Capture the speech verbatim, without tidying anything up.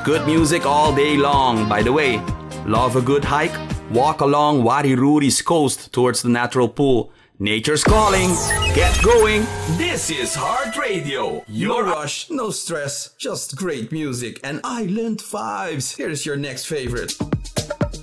Good music all day long. By the way, love a good hike? Walk along Wadi Ruri's coast towards the natural pool. Nature's calling. Get going. This is Heart Radio. No rush, no stress, just great music and island vibes. Here's your next favorite.